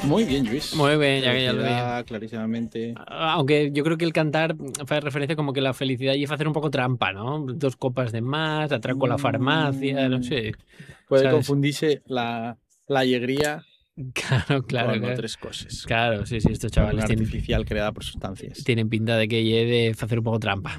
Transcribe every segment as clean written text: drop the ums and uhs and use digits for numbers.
Muy bien, Luis. Muy bien, ya que ya lo Felicidad, vi. clarísimamente. Aunque yo creo que el cantar hace referencia como que la felicidad y hacer un poco trampa, ¿no? 2 copas de más, atraco a la farmacia, no sé. Puede ¿Sabes? confundirse la alegría Claro, con claro. otras cosas. Claro, sí, estos Con chavales una artificial creada por sustancias. tienen pinta de que lle de hacer un poco trampa.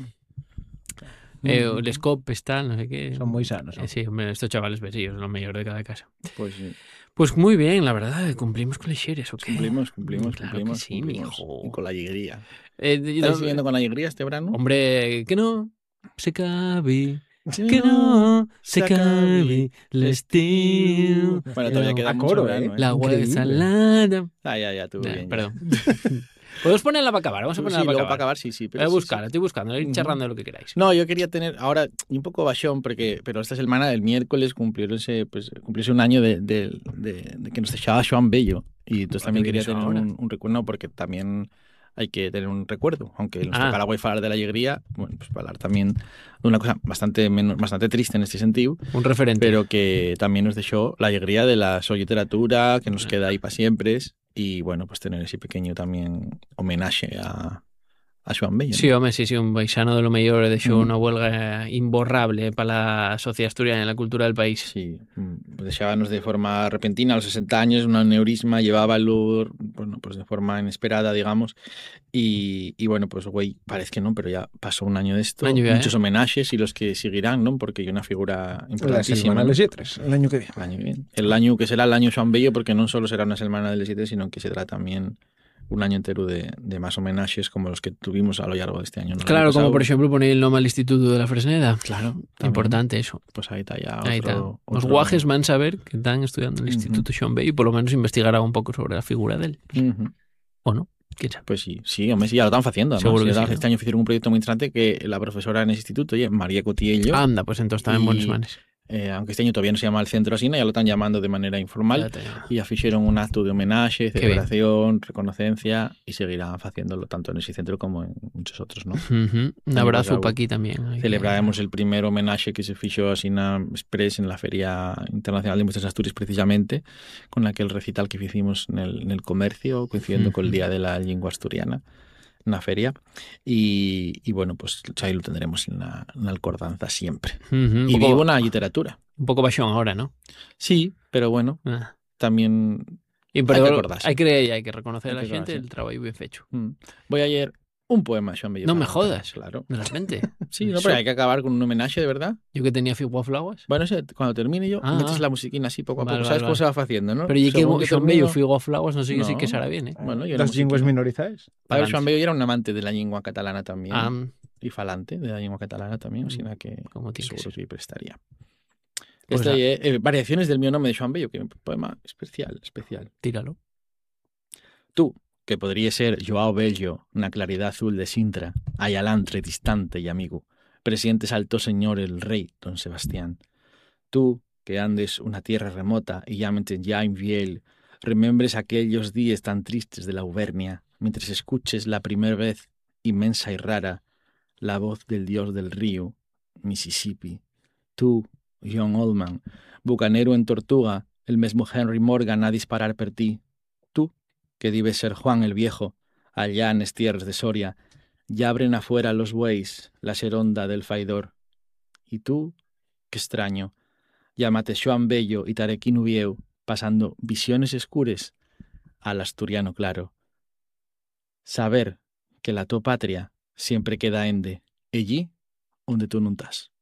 Les copes, tal, no sé qué. Son muy sanos. Sí, hombre, estos chavales besillos, lo mejor de cada casa. Pues sí. Pues muy bien, la verdad, cumplimos con lecheres, ¿o qué? Cumplimos. Claro que sí, mijo. Y con la alegría. ¿Estás ¿Estás siguiendo con la alegría este verano? Hombre, que no se cabe, que no se cabe l'estiu. Bueno, todavía queda mucho coro, verano, La agua Increíble. salada. Ya, tú bien. Perdón. Podemos ponerla para acabar, vamos a Sí, ponerla luego para para acabar. acabar, sí. Voy a buscar, estoy buscando, ir Ujú. charrando de lo que queráis. No, yo quería tener ahora un poco bachón, pero esta semana, el miércoles, cumplióse un año de que nos dejaba Joan Bello. Y entonces ¿Por también qué quería vienes tener ahora? un recuerdo, porque también hay que tener un recuerdo. Aunque nos Ah. toca la guay hablar de la alegría, bueno, pues para hablar también de una cosa bastante triste en este sentido, Un referente. pero que también nos dejó la alegría de la su literatura, que nos queda ahí para siempre. Y bueno, pues tener ese pequeño también homenaje a Joan Bello, ¿no? Sí, hombre, sí, un paisano de lo mejor dejó una huelga imborrable para la sociedad asturiana y la cultura del país. Sí, dejábamos de forma repentina a los 60 años, un aneurisma, llevaba luz, bueno, pues de forma inesperada, digamos, y bueno, pues güey, parece que no, pero ya pasó un año de esto, Un año ya, muchos homenajes y los que seguirán, ¿no? Porque hay una figura La importantísima, semana ¿no? de Lletres, el año que viene. El año que viene. El año que será el año Joan Bello, porque no solo será una semana del 7, sino que será también un año entero de más homenajes como los que tuvimos a lo largo de este año, ¿no? El Claro, año como pasado, por ejemplo poner el nombre al Instituto de la Fresneda. Claro, también. Importante eso. Pues ahí está ya Ahí está. otro... Los guajes van a saber que están estudiando en el Instituto Joan Bello y por lo menos investigará un poco sobre la figura de él. ¿O no? ¿Quién sabe? Pues sí, hombre, sí, ya lo están haciendo. Además, Seguro que sí, este año hicieron un proyecto muy interesante que la profesora en ese instituto, oye, María Cotiello, Anda, pues entonces están en buenos manes. aunque este año todavía no se llama el Centro Asina, ya lo están llamando de manera informal, y ya hicieron un acto de homenaje, celebración, reconocencia, y seguirán haciéndolo tanto en ese centro como en muchos otros, ¿no? Un abrazo para aquí también. Celebraremos el primer homenaje que se fichó así express en la Feria Internacional de Muestras de Asturias, precisamente, con aquel recital que hicimos en el comercio, coincidiendo con el Día de la Lengua Asturiana, una feria, y bueno, pues ahí lo tendremos en la alcordanza siempre. Y vivo una literatura. Un poco bachón ahora, ¿no? Sí, pero bueno, también hay que acordarse. Hay que reconocer a la gente el trabajo bien hecho. Voy a leer un poema de Joan Bello. No me jodas. Claro. De repente. Sí, no, pero hay que acabar con un homenaje, de verdad. Yo que tenía Figua Flowers. Bueno, cuando termine yo, metes la musiquina así poco a poco. ¿Sabes cómo se va haciendo, no? Pero y que Joan Bello Figua Flowers no sé si que será bien, ¿eh? Bueno, ¿Las lingües minorizadas? A ver, Joan Bello era un amante de la lengua catalana también. Y falante de la lengua catalana también, o sea que seguro que prestaría. Pues variaciones del mío nombre de Joan Bello, que es un poema especial. Tíralo. Tú, que podría ser Joao Bello, una claridad azul de Sintra, ayalantre, distante y amigo, presientes alto señor el rey, don Sebastián. Tú, que andes una tierra remota y llámete ya infiel, remembres aquellos días tan tristes de la Auvernia, mientras escuches la primera vez, inmensa y rara, la voz del dios del río, Mississippi. Tú, John Oldman, bucanero en Tortuga, el mismo Henry Morgan a disparar per ti. Tú, que debes ser Juan el Viejo, allá en tierras de Soria, ya abren afuera los bueyes, la seronda del faidor. Y tú, que extraño, llámate Joan Bello y Tarequín Ubieu, pasando visiones escures al asturiano claro. Saber que la tu patria siempre queda ende, allí donde tú no estás.